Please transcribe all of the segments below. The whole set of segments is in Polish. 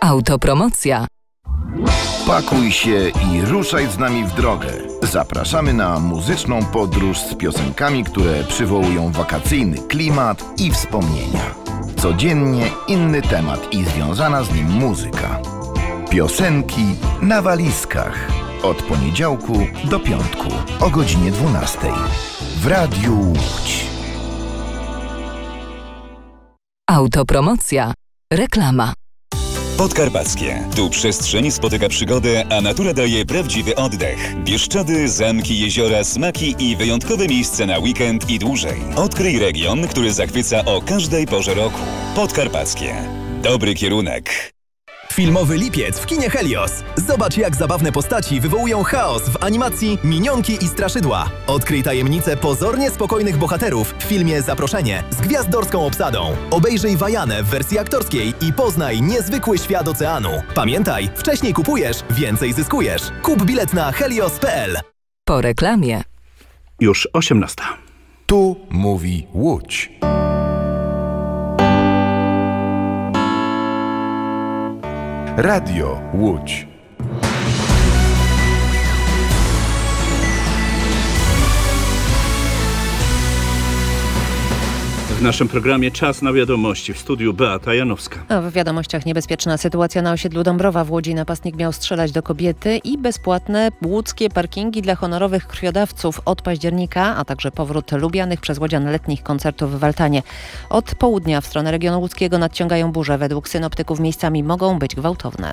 Autopromocja. Pakuj się i ruszaj z nami w drogę. Zapraszamy na muzyczną podróż z piosenkami, które przywołują wakacyjny klimat i wspomnienia. Codziennie inny temat i związana z nim muzyka. Piosenki na walizkach. Od poniedziałku do piątku o godzinie 12 w Radiu Łódź. Autopromocja. Reklama. Podkarpackie. Tu przestrzeń spotyka przygodę, a natura daje prawdziwy oddech. Bieszczady, zamki, jeziora, smaki i wyjątkowe miejsce na weekend i dłużej. Odkryj region, który zachwyca o każdej porze roku. Podkarpackie. Dobry kierunek. Filmowy lipiec w kinie Helios. Zobacz, jak zabawne postaci wywołują chaos w animacji Minionki i Straszydła. Odkryj tajemnicę pozornie spokojnych bohaterów w filmie Zaproszenie z gwiazdorską obsadą. Obejrzyj Wajanę w wersji aktorskiej i poznaj niezwykły świat oceanu. Pamiętaj, wcześniej kupujesz, więcej zyskujesz. Kup bilet na helios.pl. Po reklamie. Już 18. Tu mówi Łódź. Radio Łódź. W naszym programie Czas na wiadomości. W studiu Beata Janowska. A w wiadomościach niebezpieczna sytuacja na osiedlu Dąbrowa w Łodzi. Napastnik miał strzelać do kobiety i bezpłatne łódzkie parkingi dla honorowych krwiodawców od października, a także powrót lubianych przez łodzian letnich koncertów w Altanie. Od południa w stronę regionu łódzkiego nadciągają burze. Według synoptyków miejscami mogą być gwałtowne.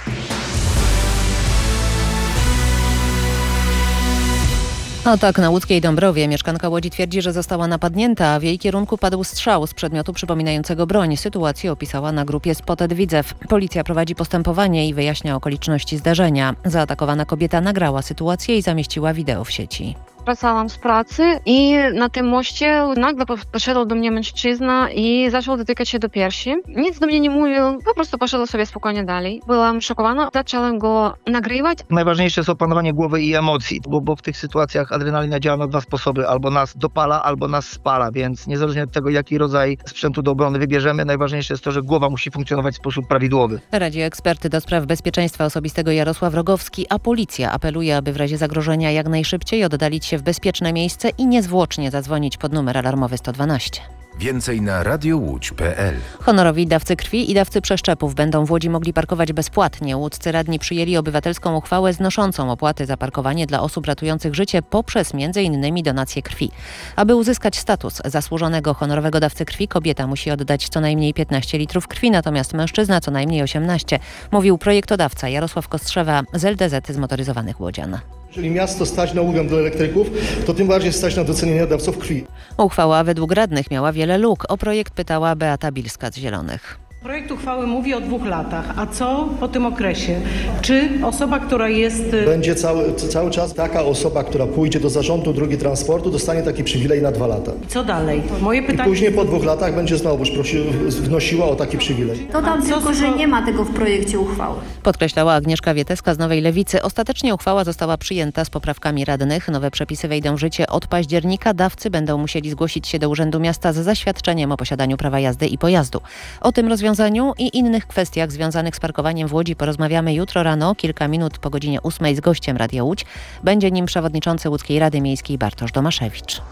Atak na łódzkiej Dąbrowie. Mieszkanka Łodzi twierdzi, że została napadnięta, a w jej kierunku padł strzał z przedmiotu przypominającego broń. Sytuację opisała na grupie Spotted Widzew. Policja prowadzi postępowanie i wyjaśnia okoliczności zdarzenia. Zaatakowana kobieta nagrała sytuację i zamieściła wideo w sieci. Wracałam z pracy i na tym moście nagle podszedł do mnie mężczyzna i zaczął dotykać się do piersi. Nic do mnie nie mówił, po prostu poszedł sobie spokojnie dalej. Byłam szokowana, zaczęłam go nagrywać. Najważniejsze jest opanowanie głowy i emocji, bo w tych sytuacjach adrenalina działa na dwa sposoby. Albo nas dopala, albo nas spala, więc niezależnie od tego, jaki rodzaj sprzętu do obrony wybierzemy, najważniejsze jest to, że głowa musi funkcjonować w sposób prawidłowy. Radzi ekspert do spraw bezpieczeństwa osobistego Jarosław Rogowski, a policja apeluje, aby w razie zagrożenia jak najszybciej oddalić się w bezpieczne miejsce i niezwłocznie zadzwonić pod numer alarmowy 112. Więcej na radiołódź.pl. Honorowi dawcy krwi i dawcy przeszczepów będą w Łodzi mogli parkować bezpłatnie. Łódzcy radni przyjęli obywatelską uchwałę znoszącą opłaty za parkowanie dla osób ratujących życie poprzez m.in. donację krwi. Aby uzyskać status zasłużonego honorowego dawcy krwi, kobieta musi oddać co najmniej 15 litrów krwi, natomiast mężczyzna co najmniej 18, mówił projektodawca Jarosław Kostrzewa z LDZ Zmotoryzowanych Łodzian. Jeżeli miasto stać na ulgę dla elektryków, to tym bardziej stać na docenienie dawców krwi. Uchwała według radnych miała wiele luk. O projekt pytała Beata Bilska z Zielonych. Projekt uchwały mówi o 2 latach, a co po tym okresie? Czy osoba, która jest... Będzie cały czas taka osoba, która pójdzie do zarządu drogi transportu, dostanie taki przywilej na 2 lata. Co dalej? Moje pytanie... I później po 2 latach będzie znowu wnosiła o taki przywilej. Dodam tylko, że nie ma tego w projekcie uchwały. Podkreślała Agnieszka Wieteska z Nowej Lewicy. Ostatecznie uchwała została przyjęta z poprawkami radnych. Nowe przepisy wejdą w życie od października. Dawcy będą musieli zgłosić się do Urzędu Miasta z zaświadczeniem o posiadaniu prawa jazdy i pojazdu. O tym rozwiązaniu i innych kwestiach związanych z parkowaniem w Łodzi porozmawiamy jutro rano, kilka minut po godzinie 8 z gościem Radia Łódź. Będzie nim przewodniczący Łódzkiej Rady Miejskiej Bartosz Domaszewicz.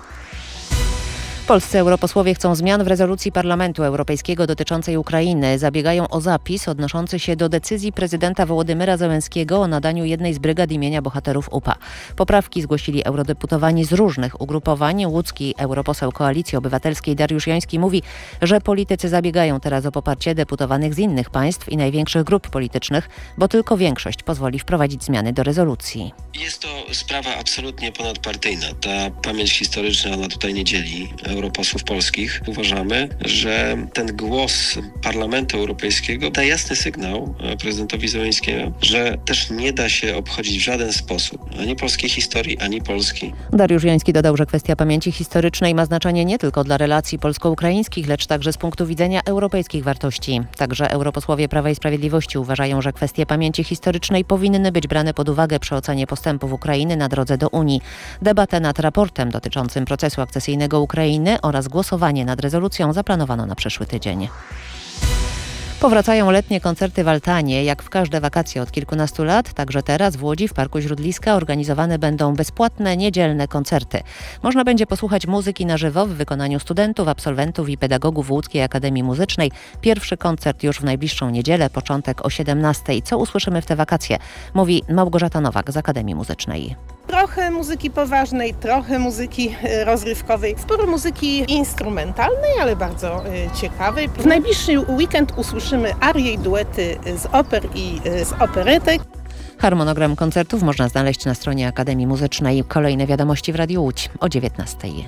Polscy europosłowie chcą zmian w rezolucji Parlamentu Europejskiego dotyczącej Ukrainy. Zabiegają o zapis odnoszący się do decyzji prezydenta Wołodymyra Zełenskiego o nadaniu jednej z brygad imienia bohaterów UPA. Poprawki zgłosili eurodeputowani z różnych ugrupowań. Łódzki europoseł Koalicji Obywatelskiej Dariusz Joński mówi, że politycy zabiegają teraz o poparcie deputowanych z innych państw i największych grup politycznych, bo tylko większość pozwoli wprowadzić zmiany do rezolucji. Jest to sprawa absolutnie ponadpartyjna. Ta pamięć historyczna, ona tutaj nie dzieli europosłów polskich. Uważamy, że ten głos Parlamentu Europejskiego da jasny sygnał prezydentowi Zełenskiemu, że też nie da się obchodzić w żaden sposób ani polskiej historii, ani Polski. Dariusz Joński dodał, że kwestia pamięci historycznej ma znaczenie nie tylko dla relacji polsko-ukraińskich, lecz także z punktu widzenia europejskich wartości. Także europosłowie Prawa i Sprawiedliwości uważają, że kwestie pamięci historycznej powinny być brane pod uwagę przy ocenie postępów Ukrainy na drodze do Unii. Debatę nad raportem dotyczącym procesu akcesyjnego Ukrainy oraz głosowanie nad rezolucją zaplanowano na przyszły tydzień. Powracają letnie koncerty w Altanie. Jak w każde wakacje od kilkunastu lat, także teraz w Łodzi w Parku Źródliska organizowane będą bezpłatne niedzielne koncerty. Można będzie posłuchać muzyki na żywo w wykonaniu studentów, absolwentów i pedagogów Łódzkiej Akademii Muzycznej. Pierwszy koncert już w najbliższą niedzielę, początek o 17:00. Co usłyszymy w te wakacje? Mówi Małgorzata Nowak z Akademii Muzycznej. Trochę muzyki poważnej, trochę muzyki rozrywkowej, sporo muzyki instrumentalnej, ale bardzo ciekawej. W najbliższy weekend usłyszymy arie i duety z oper i z operetek. Harmonogram koncertów można znaleźć na stronie Akademii Muzycznej. Kolejne wiadomości w Radiu Łódź o 19:00.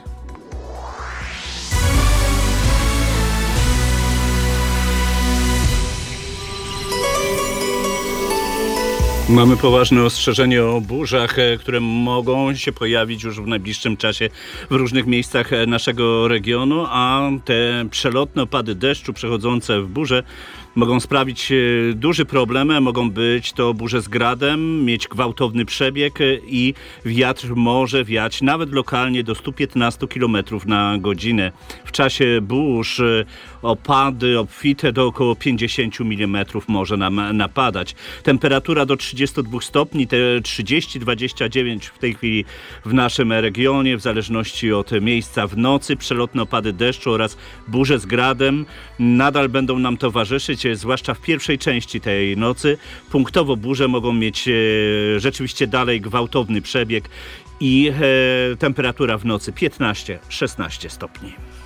Mamy poważne ostrzeżenie o burzach, które mogą się pojawić już w najbliższym czasie w różnych miejscach naszego regionu, a te przelotne opady deszczu przechodzące w burze mogą sprawić duży problem, mogą być to burze z gradem, mieć gwałtowny przebieg i wiatr może wiać nawet lokalnie do 115 km na godzinę. W czasie burz opady obfite do około 50 mm może nam napadać. Temperatura do 32 stopni, te 30-29 w tej chwili w naszym regionie, w zależności od miejsca. W nocy przelotne opady deszczu oraz burze z gradem nadal będą nam towarzyszyć, zwłaszcza w pierwszej części tej nocy. Punktowo burze mogą mieć rzeczywiście dalej gwałtowny przebieg i temperatura w nocy 15-16 stopni.